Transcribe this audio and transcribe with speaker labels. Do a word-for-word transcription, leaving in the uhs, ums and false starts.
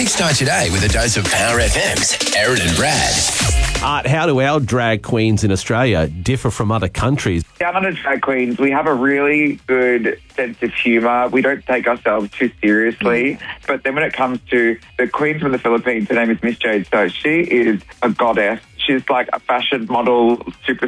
Speaker 1: Start your day with a dose of Power F M's Aaron and Brad.
Speaker 2: Art, how do our drag queens in Australia differ from other countries?
Speaker 3: Down under drag queens, we have a really good sense of humour. We don't take ourselves too seriously. Mm. But then when it comes to the queen from the Philippines, her name is Miss Jade. So she is a goddess. She's like a fashion model, super